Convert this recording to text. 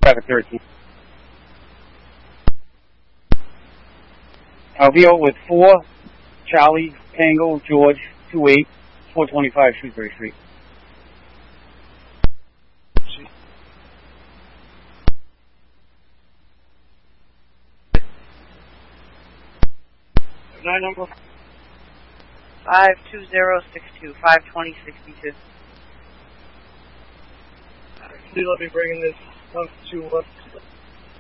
traffic 13. Alveo with 4, Charlie, Tango, George, 28, 425 Shrewsbury Street. Nine number 52062, 52062. Please let me bring in this up to